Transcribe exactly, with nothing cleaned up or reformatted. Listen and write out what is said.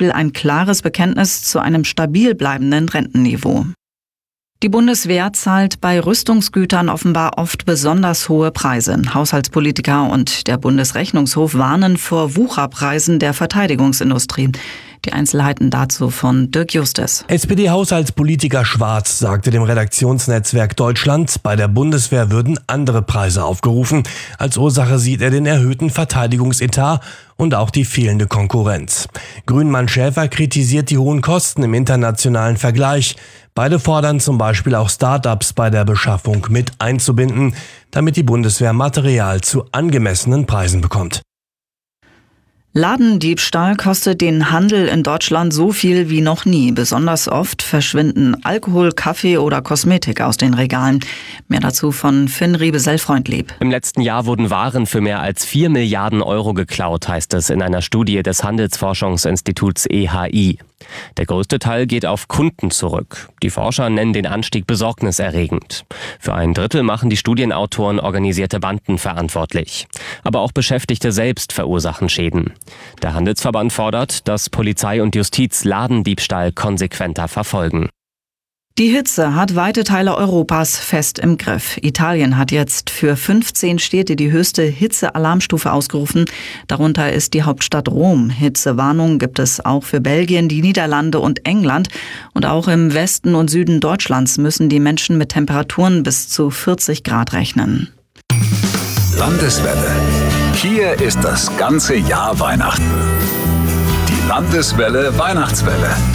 Beispiel ein klares Bekenntnis zu einem stabil bleibenden Rentenniveau. Die Bundeswehr zahlt bei Rüstungsgütern offenbar oft besonders hohe Preise. Haushaltspolitiker und der Bundesrechnungshof warnen vor Wucherpreisen der Verteidigungsindustrie. Die Einzelheiten dazu von Dirk Justus. S P D-Haushaltspolitiker Schwarz sagte dem Redaktionsnetzwerk Deutschland, bei der Bundeswehr würden andere Preise aufgerufen. Als Ursache sieht er den erhöhten Verteidigungsetat und auch die fehlende Konkurrenz. Grünmann Schäfer kritisiert die hohen Kosten im internationalen Vergleich. Beide fordern zum Beispiel auch Start-ups bei der Beschaffung mit einzubinden, damit die Bundeswehr Material zu angemessenen Preisen bekommt. Ladendiebstahl kostet den Handel in Deutschland so viel wie noch nie. Besonders oft verschwinden Alkohol, Kaffee oder Kosmetik aus den Regalen. Mehr dazu von Finn Riebe-Sellfreundlieb. Im letzten Jahr wurden Waren für mehr als vier Milliarden Euro geklaut, heißt es in einer Studie des Handelsforschungsinstituts E H I. Der größte Teil geht auf Kunden zurück. Die Forscher nennen den Anstieg besorgniserregend. Für ein Drittel machen die Studienautoren organisierte Banden verantwortlich. Aber auch Beschäftigte selbst verursachen Schäden. Der Handelsverband fordert, dass Polizei und Justiz Ladendiebstahl konsequenter verfolgen. Die Hitze hat weite Teile Europas fest im Griff. Italien hat jetzt für fünfzehn Städte die höchste Hitzealarmstufe ausgerufen. Darunter ist die Hauptstadt Rom. Hitzewarnungen gibt es auch für Belgien, die Niederlande und England. Und auch im Westen und Süden Deutschlands müssen die Menschen mit Temperaturen bis zu vierzig Grad rechnen. Landeswelle. Hier ist das ganze Jahr Weihnachten. Die Landeswelle Weihnachtswelle.